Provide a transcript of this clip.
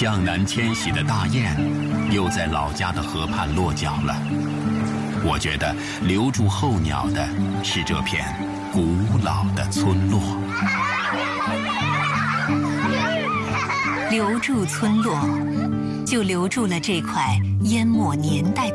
向南迁徙的大雁又在老家的河畔落脚了。我觉得留住候鸟的是这片古老的村落。 留住村落，就留住了这块淹没年代的